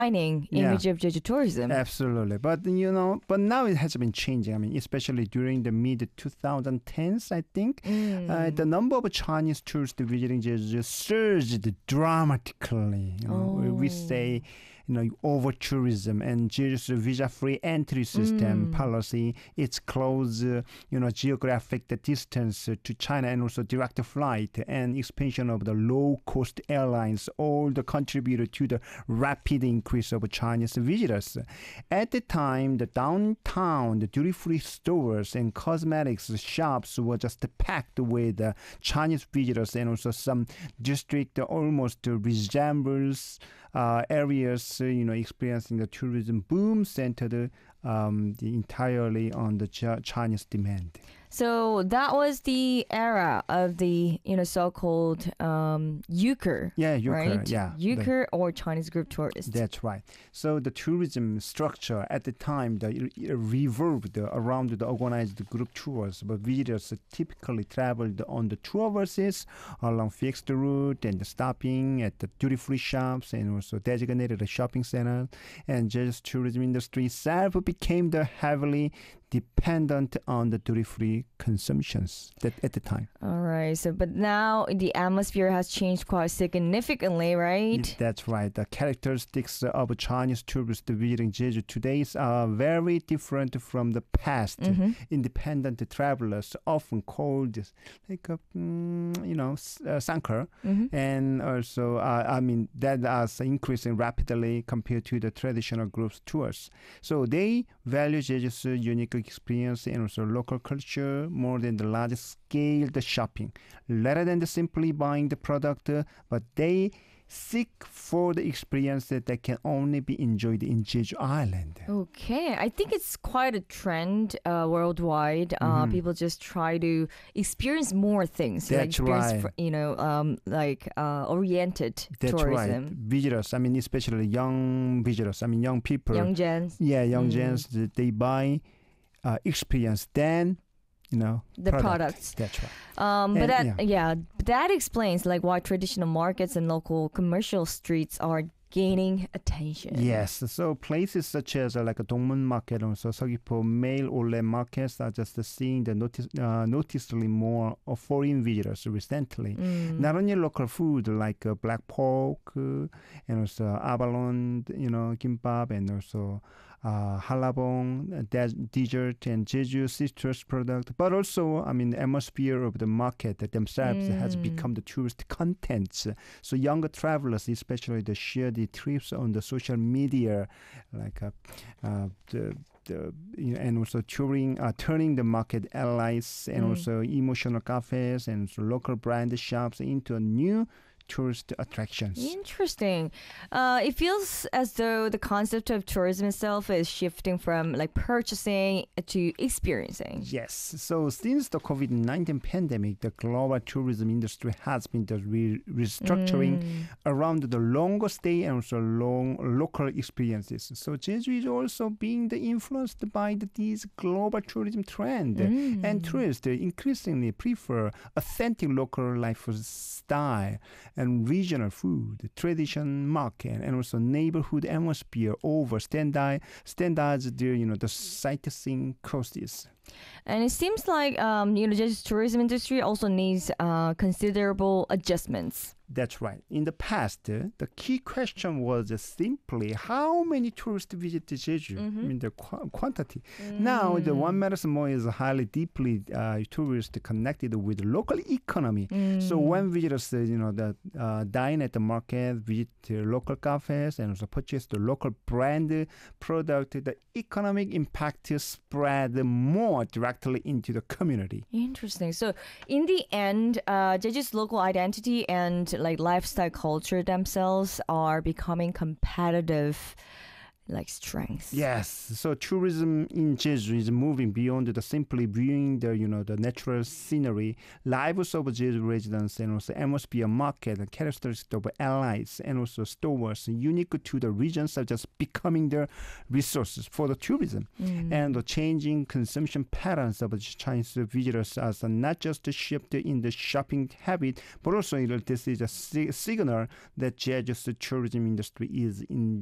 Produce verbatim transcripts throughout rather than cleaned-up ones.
shining Yeah. image of Jeju tourism. Absolutely. But, you know, but now it has been changing. I mean, especially during the mid twenty tens, I think, Mm. uh, the number of Chinese tourists visiting Jeju surged dramatically. You know, we- we Oh. say, you know, over tourism and Jeju's visa-free entry system Mm. policy, its close, uh, you know, geographic distance to China and also direct flight and expansion of the low-cost airlines all the contributed to the rapid increase of Chinese visitors. At the time, the downtown, the duty-free stores and cosmetics shops were just packed with uh, Chinese visitors, and also some district almost resembles uh, areas, uh, you know, experiencing the tourism boom centered um, the entirely on the Ch- Chinese demand. So that was the era of the, you know, so-called um, euchre, Yeah, euchre, right? yeah. the- Euchre or Chinese group tourists. That's right. So the tourism structure at the time the, it revolved around the organized group tours, but visitors typically traveled on the tour buses along fixed route and stopping at the duty-free shops and also designated shopping centers. And Jeju's tourism industry itself became the heavily dependent on the duty-free consumptions that at the time. All right. So, but now the atmosphere has changed quite significantly, right? Yes, that's right. The characteristics of Chinese tourists visiting Jeju today are very different from the past. Mhm. Independent travelers, often called like a, mm, you know, s- uh, sanker, Mhm. and also, uh, I mean, that is increasing rapidly compared to the traditional group tours. So they value Jeju's unique experience and also local culture more than the large scale the shopping, rather than the simply buying the product, uh, but they seek for the experience that they can only be enjoyed in Jeju Island. Okay, I think it's quite a trend uh, worldwide. Uh, Mhm. People just try to experience more things, like That's experience, right. fr- you know, um, like uh, oriented That's tourism. right. Visitors, I mean, especially young visitors, I mean, young people. Young gens, Yeah, young Mm. gens, th- they buy uh, experience, then, you know, the product. products. That's right. Um, but And- that yeah. that explains like why traditional markets and local commercial streets are gaining attention. Yes, so places such as uh, like a Dongmun Market, also Seogwipo Mail Outlet markets are just seeing the notice, uh, noticeably more of foreign visitors recently. Mm. Not only local food like uh, black pork uh, and also abalone, you know, kimbap, and also uh, halabong, uh, des- dessert, and Jeju citrus product, but also, I mean, the atmosphere of the market themselves has Mm. become the tourist content. So younger travelers, especially, they share the trips on the social media, like uh, uh, the the you know, and also touring, uh, turning the market allies and Mm. also emotional cafes and so local brand shops into a new tourist attractions. Interesting. Uh, it feels as though the concept of tourism itself is shifting from like purchasing to experiencing. Yes. So since the COVID nineteen pandemic, the global tourism industry has been the re- restructuring Mm. around the longer stay and also long local experiences. So Jeju is also being the influenced by the, these global tourism trend. Mm. And tourists increasingly prefer authentic local lifestyle and regional food, tradition market, and also neighborhood atmosphere over standard standards. There, you know, the sightseeing courses. And it seems like um, you know, just tourism industry also needs uh, considerable adjustments. That's right. In the past, uh, the key question was uh, simply how many tourists visit Jeju. I Mhm. mean, the qu- quantity. Now, the one matters more is highly deeply uh, tourist connected with local economy. So Mm. when visitors, uh, you know, the, uh, dine at the market, visit uh, local cafes, and also purchase the local brand product, the economic impact spread more directly into the community. Interesting. So, in the end, uh, Jeju's local identity and like lifestyle culture themselves are becoming competitive, like strengths. Yes, so tourism in Jeju is moving beyond the simply viewing the you know the natural scenery, lives of Jeju residents, and also atmosphere, market, and characteristics of allies, and also stores unique to the region, such as becoming the resources for the tourism Mm. and the changing consumption patterns of the Chinese visitors as a not just a shift in the shopping habit, but also you know, this is a si- signal that Jeju's tourism industry is in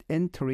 entering